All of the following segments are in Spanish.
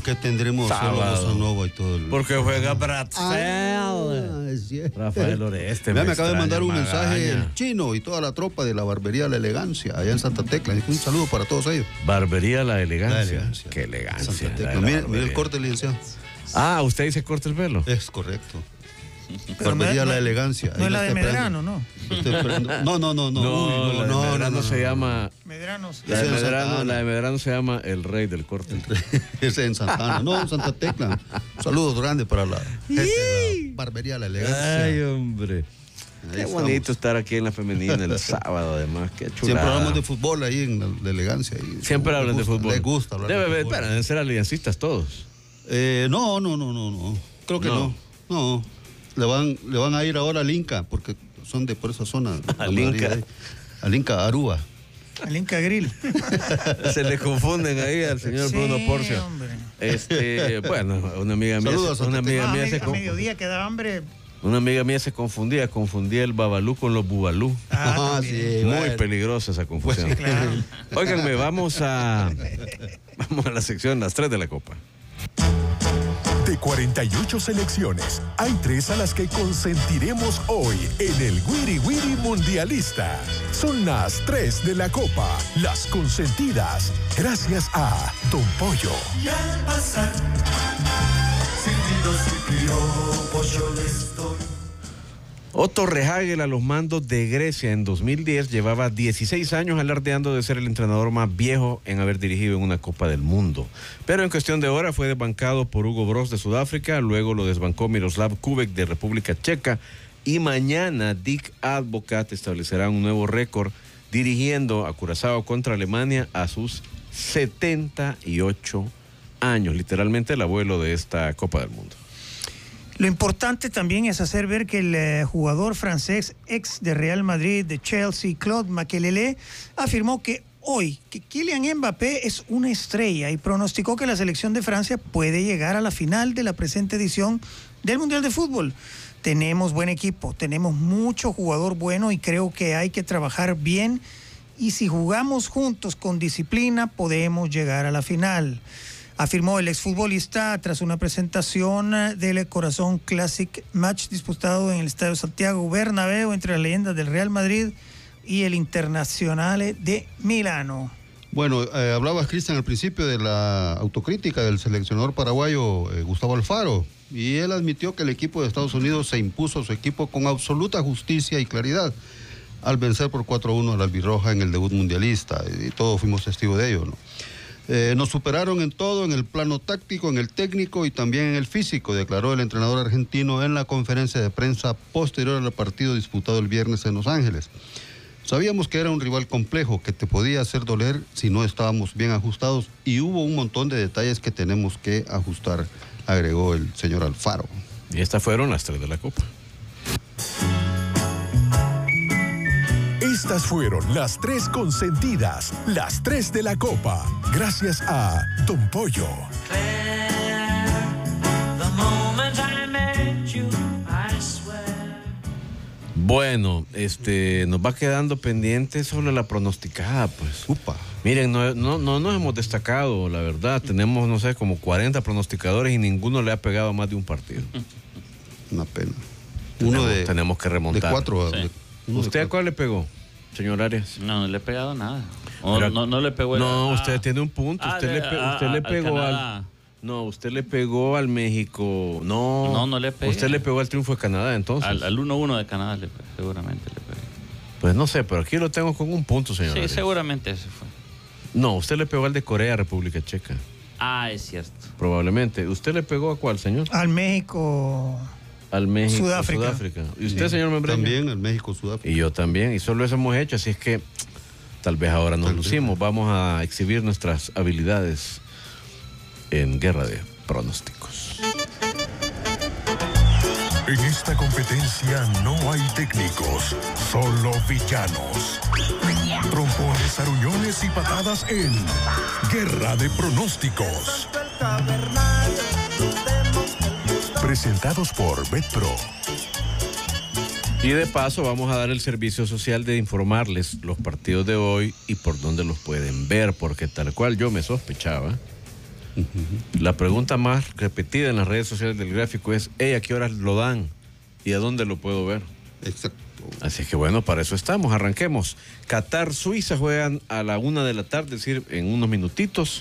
qué tendremos solo Bossa Nova y todo? Porque juega Bratzel. Rafael Oreste. Me acaba de mandar un mensaje el Chino y toda la tropa de la Barbería La Elegancia, allá en Santa Tecla. Un saludo para todos ellos. Barbería La Elegancia. Qué elegancia. Mire el corte, licenciado. ¿Usted dice corte el pelo? Es correcto. Barbería La Elegancia. No es la de Medrano, ¿no? No, Medrano se llama. Medranos. La de Medrano se llama El Rey del Corte. Ese en Santana, no, en Santa Tecla. Saludos grandes para la gente de la Barbería La Elegancia. Ay, hombre. Qué bonito estar aquí en la femenina el sábado, además. Qué chulada. Siempre hablamos de fútbol ahí en la Elegancia. Siempre hablan de fútbol. Les gusta hablar de fútbol. Deben ser aliancistas todos. No. Creo que no. Le van a ir ahora al Inca, porque son de por esa zona. Al Inca. Al Inca Aruba. Al Inca Grill. Se le confunden ahí al señor Bruno Porcio. Bueno, una amiga mía. A mediodía queda hambre. Una amiga mía se confundía el babalú con los bubalú. Sí, muy peligrosa esa confusión. Pues sí, claro. Óiganme, vamos a la sección Las 3 de la Copa. De 48 selecciones, hay 3 a las que consentiremos hoy en el Wiri Wiri Mundialista. Son las 3 de la Copa, las consentidas, gracias a Don Pollo. Y al pasar, sentidos y piropos yo les doy. Otto Rehhagel a los mandos de Grecia en 2010 llevaba 16 años alardeando de ser el entrenador más viejo en haber dirigido en una Copa del Mundo. Pero en cuestión de horas fue desbancado por Hugo Broz de Sudáfrica, luego lo desbancó Miroslav Kubek de República Checa y mañana Dick Advocat establecerá un nuevo récord dirigiendo a Curazao contra Alemania a sus 78 años, literalmente el abuelo de esta Copa del Mundo. Lo importante también es hacer ver que el jugador francés ex de Real Madrid, de Chelsea, Claude Makelele, afirmó que hoy que Kylian Mbappé es una estrella y pronosticó que la selección de Francia puede llegar a la final de la presente edición del Mundial de Fútbol. Tenemos buen equipo, tenemos mucho jugador bueno y creo que hay que trabajar bien y si jugamos juntos con disciplina podemos llegar a la final, afirmó el exfutbolista tras una presentación del Corazón Classic Match disputado en el Estadio Santiago Bernabéu entre las leyendas del Real Madrid y el Internazionale de Milano. Bueno, hablabas, Cristian, al principio de la autocrítica del seleccionador paraguayo Gustavo Alfaro, y él admitió que el equipo de Estados Unidos se impuso a su equipo con absoluta justicia y claridad al vencer por 4-1 a la albirroja en el debut mundialista, y todos fuimos testigos de ello, ¿no? Nos superaron en todo, en el plano táctico, en el técnico y también en el físico, declaró el entrenador argentino en la conferencia de prensa posterior al partido disputado el viernes en Los Ángeles. Sabíamos que era un rival complejo, que te podía hacer doler si no estábamos bien ajustados y hubo un montón de detalles que tenemos que ajustar, agregó el señor Alfaro. Y estas fueron las 3 de la Copa. Estas fueron las 3 consentidas, las 3 de la Copa, gracias a Don Pollo. Bueno, nos va quedando pendiente sobre la pronosticada, pues. Upa. Miren, no nos hemos destacado, la verdad. Tenemos, no sé, como 40 pronosticadores y ninguno le ha pegado más de un partido. Una pena. Tenemos que remontar. De 4. Sí. ¿Usted a cuál le pegó, señor Arias? No le he pegado nada. No le pegó. Usted tiene un punto. Usted le pegó al... No, usted le pegó al México. No le pegué. Usted le pegó al triunfo de Canadá, entonces. Al 1-1 de Canadá seguramente le pegué. Pues no sé, pero aquí lo tengo con un punto, señor. Sí, Arias. seguramente ese fue. No, usted le pegó al de Corea, República Checa. Es cierto. Probablemente. ¿Usted le pegó a cuál, señor? Al México. Al México, Sudáfrica. ¿Y usted, señor Membreño? También al México, Sudáfrica. Y yo también, y solo eso hemos hecho, así es que tal vez ahora nos lucimos. Vamos a exhibir nuestras habilidades en guerra de pronósticos. En esta competencia no hay técnicos, solo villanos. Trompones, aruñones y patadas en Guerra de Pronósticos. Presentados por BetPro. Y de paso vamos a dar el servicio social de informarles los partidos de hoy y por dónde los pueden ver, porque tal cual yo me sospechaba, La pregunta más repetida en las redes sociales del gráfico es, ¿a qué horas lo dan? ¿Y a dónde lo puedo ver? Exacto. Así que bueno, para eso estamos, arranquemos. Qatar, Suiza juegan a la 1 de la tarde, es decir, en unos minutitos.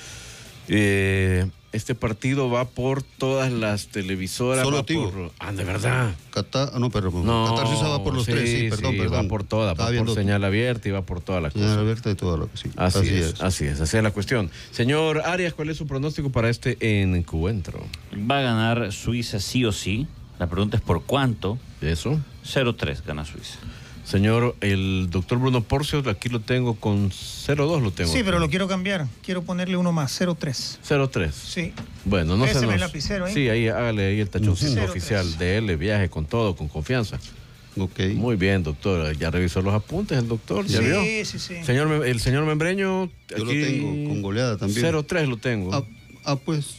Este partido va por todas las televisoras. Solo va Tigo. de verdad. Qatar Suiza va por los sí, tres, sí, perdón. va por todas, Estaba va por viendo señal abierta y va por todas las señal cosas. abierta y todo lo que sí. Así es la cuestión. Señor Arias, ¿cuál es su pronóstico para este encuentro? Va a ganar Suiza sí o sí. La pregunta es por cuánto. Eso. 0-3 gana Suiza. Señor, el doctor Bruno Porcio, aquí lo tengo con 0-2, lo tengo. Sí, aquí. pero lo quiero cambiar. Quiero ponerle uno más, 0-3. 0-3. Sí. Bueno, no se Péseme nos... el lapicero ahí. Sí, ahí hágale ahí el tachoncito 0-3. oficial de él, viaje con todo, con confianza. Ok. Muy bien, doctor. Ya revisó los apuntes el doctor, ¿ya vio? Sí. El señor Membreño, Yo lo aquí tengo con goleada también. 0-3 lo tengo. Pues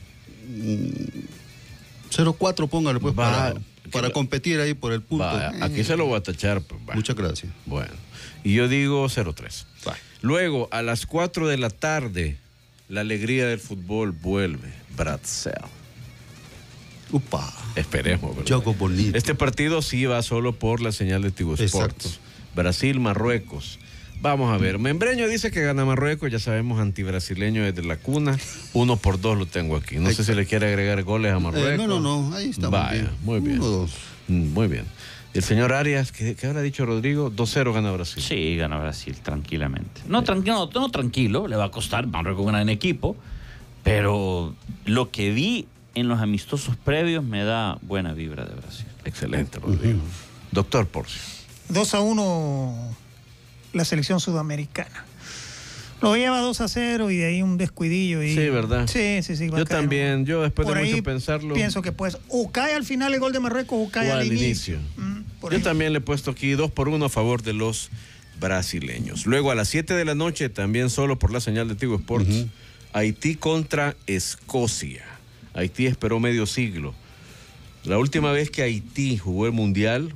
0-4 póngale pues para competir ahí por el punto. Aquí se lo voy a tachar. Pues, Muchas gracias. Bueno, y yo digo 0-3. Luego, a las 4 de la tarde, la alegría del fútbol vuelve. Brasil. Upa. Esperemos, ¿verdad? Juego bonito. Este partido sí va solo por la señal de Tigo Sports. Exacto. Brasil, Marruecos. Vamos a ver. Membreño dice que gana Marruecos, ya sabemos, antibrasileño desde la cuna. 1-2 lo tengo aquí. No sé si le quiere agregar goles a Marruecos. No, ahí está. Vaya, muy bien. 1-2. Muy bien. El señor Arias, ¿qué habrá dicho Rodrigo? 2-0 gana Brasil. Sí, gana Brasil, tranquilamente. No tranquilo, le va a costar. Marruecos gana en equipo. Pero lo que vi en los amistosos previos me da buena vibra de Brasil. Excelente, Rodrigo. Doctor Porcio. 2-1 la selección sudamericana. Lo lleva 2-0 y de ahí un descuidillo. Y... Sí, ¿verdad? Sí. Yo también, yo después por de ahí mucho pensarlo. Pienso que pues o cae al final el gol de Marruecos o cae al inicio. Yo también le he puesto aquí 2-1 a favor de los brasileños. Luego a las 7 de la noche, también solo por la señal de Tigo Sports, Haití contra Escocia. Haití esperó medio siglo. La última vez que Haití jugó el Mundial,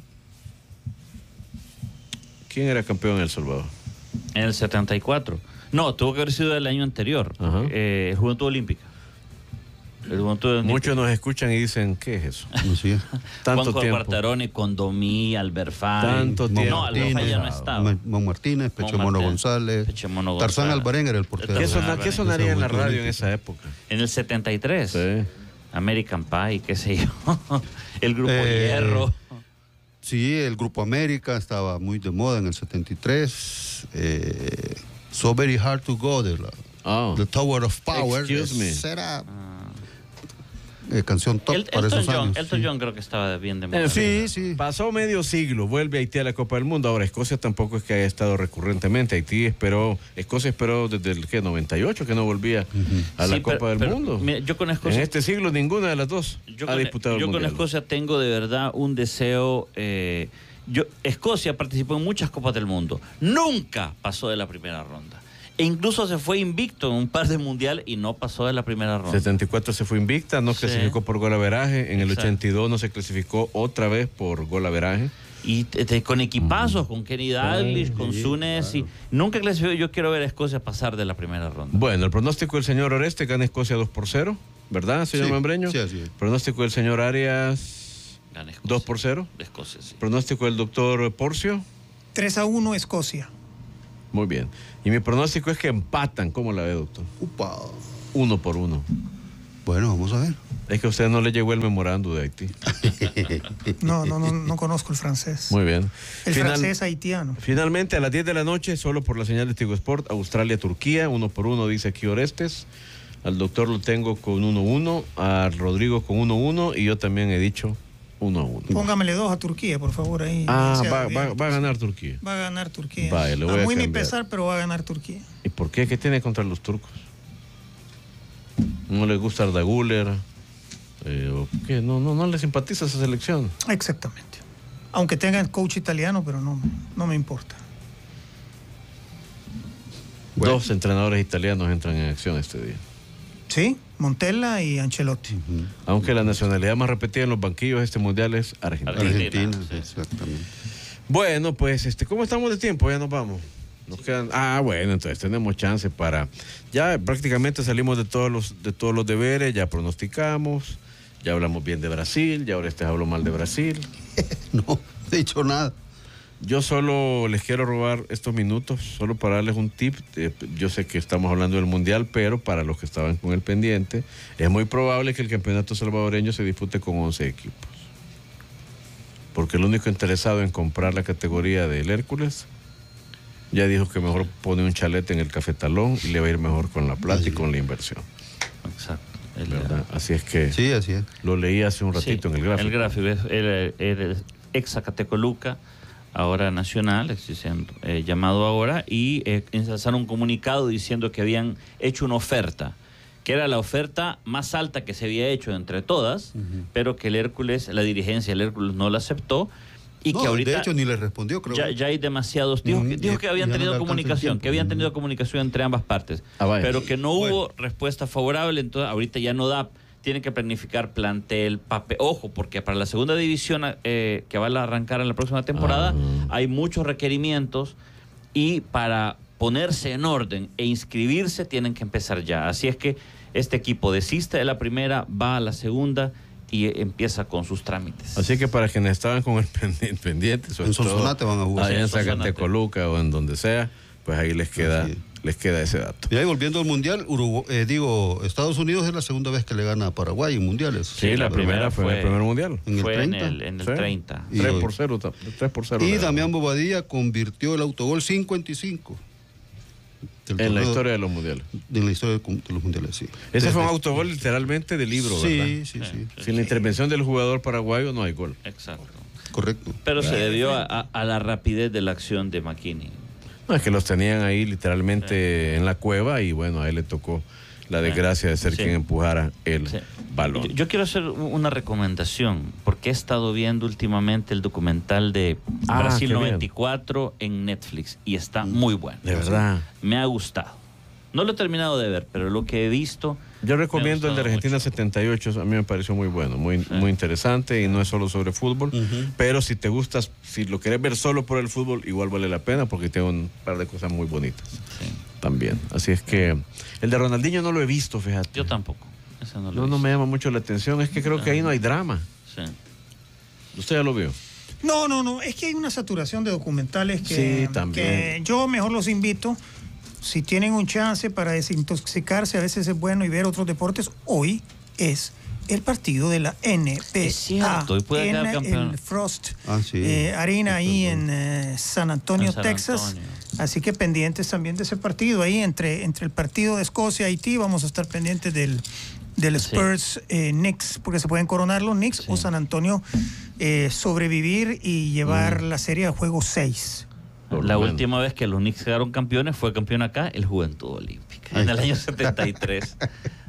¿quién era campeón en El Salvador? En el 74. No, tuvo que haber sido el año anterior. Juventud Olímpica. Muchos nos escuchan y dicen, ¿qué es eso? Así es. Tanto Juan tiempo. Condomí, Condomí, Alberfán. Tanto tiempo. No, Alberfán ya no estaba. Mon Martínez, Pechemono González. Pechemono Tarzán González. Albarén era el portero. ¿Qué sonaría en la radio en esa época? En el 73. Sí. American Pie, qué sé yo. El Grupo Hierro. Sí, el Grupo América estaba muy de moda en el 73. So Very Hard to Go, The Tower of Power. Excuse me. Será canción top para esos años. Elton John creo que estaba bien de moda. Sí. Pasó medio siglo, vuelve Haití a la Copa del Mundo. Ahora, Escocia tampoco es que haya estado recurrentemente. Escocia esperó desde el 98 que no volvía a la Copa del Mundo. Mira, yo con Escocia, en este siglo ninguna de las dos ha disputado el Yo con Mundial. Escocia tengo de verdad un deseo. Escocia participó en muchas Copas del Mundo. Nunca pasó de la primera ronda. E incluso se fue invicto en un par de mundial y no pasó de la primera ronda. 74 se fue invicta, no clasificó por golaveraje. En el 82 no se clasificó otra vez por golaveraje. Y con equipazos, con Kenny Dalglish, con Sunes. Claro. Y nunca clasificó. Yo quiero ver a Escocia pasar de la primera ronda. Bueno, el pronóstico del señor Oreste gana Escocia 2-0, ¿verdad, señor Membreño? Sí, así es. Pronóstico del señor Arias 2-0. Escocia, sí. Pronóstico del doctor Porcio 3-1 Escocia. Muy bien. Y mi pronóstico es que empatan. ¿Cómo la ve, doctor? Upa. 1-1. Bueno, vamos a ver. Es que a usted no le llegó el memorando de Haití. No conozco el francés. Muy bien. Francés haitiano. Finalmente, a las 10 de la noche, solo por la señal de Tigo Sport, Australia-Turquía, 1-1, dice aquí Orestes. Al doctor lo tengo con 1-1, a Rodrigo con 1-1 y yo también he dicho 1-1. Póngamele 2 a Turquía, por favor. Ahí. Va a ganar Turquía. Va a ganar Turquía. Vaya, le voy a muy mi cambiar. pesar, pero va a ganar Turquía. ¿Y por qué? ¿Qué tiene contra los turcos? ¿No le gusta Arda Güler? ¿O qué? No le simpatiza esa selección. Exactamente. Aunque tenga el coach italiano, pero no me importa. Bueno. 2 entrenadores italianos entran en acción este día. Sí, Montella y Ancelotti. Aunque la nacionalidad más repetida en los banquillos de este mundial es Argentina. Argentina, sí. exactamente. Bueno, pues, ¿cómo estamos de tiempo? Ya nos vamos. Nos quedan, bueno, entonces tenemos chance para, ya prácticamente salimos de todos los deberes, ya pronosticamos, ya hablamos bien de Brasil, ya ahora hablo mal de Brasil. No he dicho nada. Yo solo les quiero robar estos minutos, solo para darles un tip. Yo sé que estamos hablando del Mundial, pero para los que estaban con el pendiente, es muy probable que el campeonato salvadoreño se dispute con 11 equipos. Porque el único interesado en comprar la categoría del Hércules ya dijo que mejor pone un chalet en el Cafetalón y le va a ir mejor con la plata y con la inversión. Exacto. ¿Verdad? Así es que Sí, así es. lo leí hace un ratito en el gráfico. El gráfico es el ex Zacatecoluca, ahora Nacional, llamado ahora, y lanzaron un comunicado diciendo que habían hecho una oferta, que era la oferta más alta que se había hecho entre todas, pero que el Hércules, la dirigencia del Hércules no la aceptó. Y No, que ahorita de hecho ni le respondió, creo. ya hay demasiados. Dijo que habían ya no tenido le alcanza el comunicación, tiempo. que habían tenido comunicación entre ambas partes, Vaya. pero que no hubo respuesta favorable. Entonces, ahorita ya no da. Tienen que planificar plantel, papel. Ojo, porque para la segunda división que va a arrancar en la próxima temporada, hay muchos requerimientos y para ponerse en orden e inscribirse tienen que empezar ya. Así es que este equipo desiste de la primera, va a la segunda y empieza con sus trámites. Así que para quienes estaban con el pendiente, sobre En Sonsonate todo van a jugar. allá en Sí, en Sonsonate. Zacatecoluca o en donde sea, pues ahí les queda ese dato. Y ahí volviendo al Mundial, Estados Unidos es la segunda vez que le gana a Paraguay en Mundiales. Sí, la primera fue en el primer mundial. En el Fue 30. en el Sí. 30. Y 3-0. Y Damián Bobadilla convirtió el autogol 55. En la historia de los mundiales. En la historia de los Mundiales, sí. Ese fue un autogol literalmente de libro, ¿verdad? Sí. Sin la intervención del jugador paraguayo no hay gol. Exacto. Correcto. Pero se debió a la rapidez de la acción de McKinney. No, es que los tenían ahí literalmente en la cueva y bueno, a él le tocó la desgracia de ser Sí. quien empujara el Sí. balón. Yo quiero hacer una recomendación, porque he estado viendo últimamente el documental de Brasil qué bien. 94 en Netflix y está muy bueno. De verdad. Me ha gustado. No lo he terminado de ver, pero lo que he visto... Yo recomiendo el de gustado Argentina mucho. 78, a mí me pareció muy bueno, muy interesante y no es solo sobre fútbol, pero si te gustas, si lo querés ver solo por el fútbol, igual vale la pena porque tiene un par de cosas muy bonitas Sí. también. Así es que el de Ronaldinho no lo he visto, fíjate. Yo tampoco. Ese no lo he No visto. me llama mucho la atención, es que creo que ahí no hay drama. Sí. ¿Usted ya lo vio? No, es que hay una saturación de documentales que, Sí, también. que yo mejor los invito, si tienen un chance para desintoxicarse, a veces es bueno y ver otros deportes. Hoy es el partido de la NBA. Es cierto, hoy puede quedar en campeón. el Frost Sí. Arena ahí en San Antonio, En San Texas. Antonio. Así que pendientes también de ese partido. Ahí entre el partido de Escocia y Haití vamos a estar pendientes del Spurs Knicks, porque se pueden coronar los Knicks o San Antonio sobrevivir y llevar la serie a juego 6. Por La lo menos. última vez que los Knicks quedaron campeones fue campeón acá el Juventud Olímpica, en el año 73.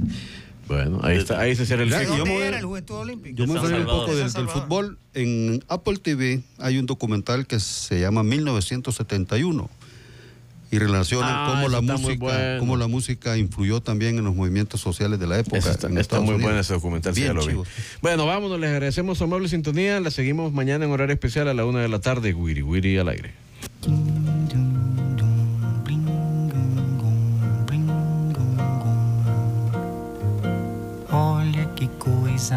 Bueno, ahí está, ahí se cierra el Ya, ¿De ciclo. yo me dónde voy- era el Juventud Olímpico? Yo me San voy a un Salvador. poco De del San Salvador. fútbol. En Apple TV hay un documental que se llama 1971 y relaciona cómo la música influyó también en los movimientos sociales de la época. Está en Estados muy Unidos. bueno ese documental, sí, Bien ya lo vi. chivo. Bueno, vámonos, les agradecemos su amable sintonía. La seguimos mañana en horario especial a la 1 de la tarde. Wiri Wiri al aire. Olha que coisa